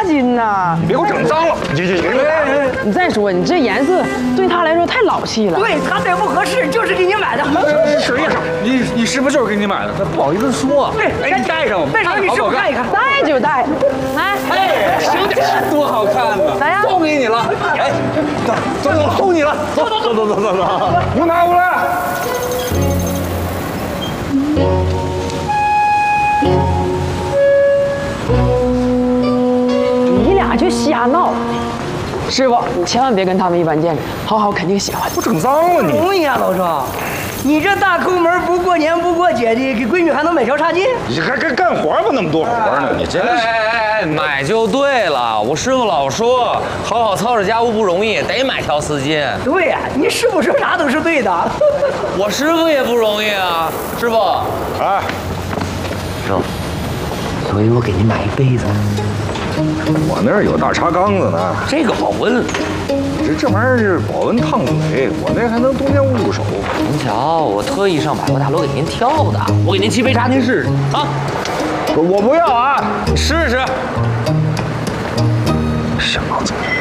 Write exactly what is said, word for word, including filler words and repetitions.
巾呢。 你别给我整脏了！你你你， 你再说，你这颜色对他来说太老气了。 对他这不合适，就是给你买的。 谁呀？你你是不是就是给你买的？他不好意思说。 对， 哎，你戴上吧， 戴上你师傅看一看。 戴就戴，来， 哎，行点，多好看呢！ 来呀， 送给你了。哎，走走走，送你了。走走走走走走走，给我拿过来。 你俩就瞎闹。师傅，你千万别跟他们一般见识，好好肯定喜欢。 我整脏了你。 容易啊，老赵，你这大抠门，不过年不过节的，给闺女还能买条纱巾？ 你还干干活吧？那么多活呢，你真是。 哎哎哎，买就对了。我师傅老说，好好操持家务不容易，得买条丝巾。 对呀、啊，你师傅说啥都是对的。 我师傅也不容易啊，师傅。 哎， 师傅，所以我给你买一杯子。 我那儿有大茶缸子呢， 这个保温。 这这玩意儿是保温烫嘴，我那还能冬天捂手。 您瞧，我特意上百货大楼给您挑的，我给您沏杯茶，您试试啊。 我我不要啊， 试试。 小子。